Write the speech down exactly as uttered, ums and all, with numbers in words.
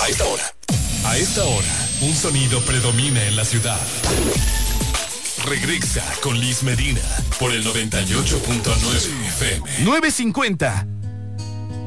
A esta hora. A esta hora, un sonido predomina en la ciudad. Regresa con Liz Medina por el noventa y ocho punto nueve F M. nueve cincuenta.